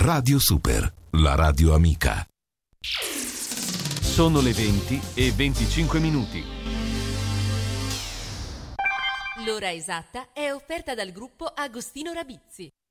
Radio Super, la radio amica. Sono le 20:25. L'ora esatta è offerta dal gruppo Agostino Rabizzi.